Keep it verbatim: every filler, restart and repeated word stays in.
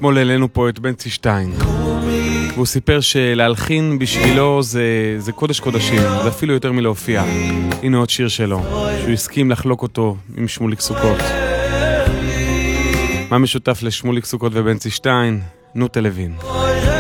אתמול אלינו פה את בנצי שטיין, והוא סיפר שלהלחין בשבילו זה, זה קודש קודשים, זה אפילו יותר מלהופיע. הנה עוד שיר שלו, שהוא הסכים לחלוק אותו עם שמוליק סוכות. מה משותף לשמוליק סוכות ובנצי שטיין? נו תלווין.